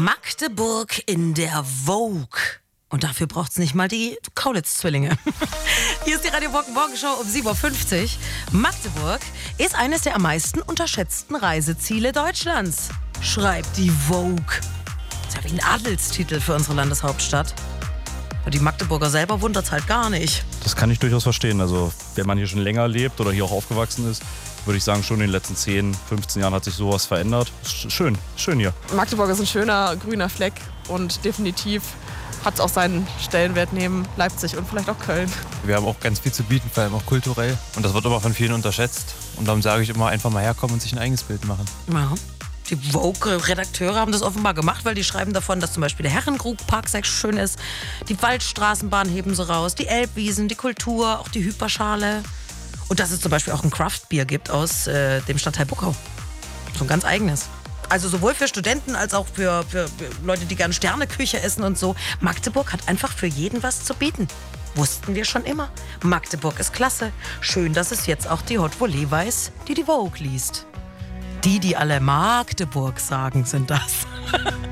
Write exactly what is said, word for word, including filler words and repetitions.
Magdeburg in der Vogue. Und dafür braucht es nicht mal die Kaulitz-Zwillinge. Hier ist die Radio Bock Morgenshow um sieben Uhr fünfzig. Magdeburg ist eines der am meisten unterschätzten Reiseziele Deutschlands, schreibt die Vogue. Das ist ja wie ein Adelstitel für unsere Landeshauptstadt. Und die Magdeburger selber wundert es halt gar nicht. Das kann ich durchaus verstehen. Also wenn man hier schon länger lebt oder hier auch aufgewachsen ist, würde ich sagen, schon in den letzten zehn, fünfzehn Jahren hat sich sowas verändert. Schön, schön hier. Magdeburg ist ein schöner grüner Fleck und definitiv hat es auch seinen Stellenwert neben Leipzig und vielleicht auch Köln. Wir haben auch ganz viel zu bieten, vor allem auch kulturell. Und das wird aber von vielen unterschätzt. Und darum sage ich immer, einfach mal herkommen und sich ein eigenes Bild machen. Ja. Die Vogue-Redakteure haben das offenbar gemacht, weil die schreiben davon, dass zum Beispiel der Herrenkrug-Park sehr schön ist. Die Waldstraßenbahn heben sie raus, die Elbwiesen, die Kultur, auch die Hyperschale. Und dass es zum Beispiel auch ein Craft-Bier gibt aus äh, dem Stadtteil Buckau. So ein ganz eigenes. Also sowohl für Studenten als auch für, für, für Leute, die gerne Sterneküche essen und so. Magdeburg hat einfach für jeden was zu bieten. Wussten wir schon immer. Magdeburg ist klasse. Schön, dass es jetzt auch die Haute Volée weiß, die die Vogue liest. Die, die alle Magdeburg sagen, sind das.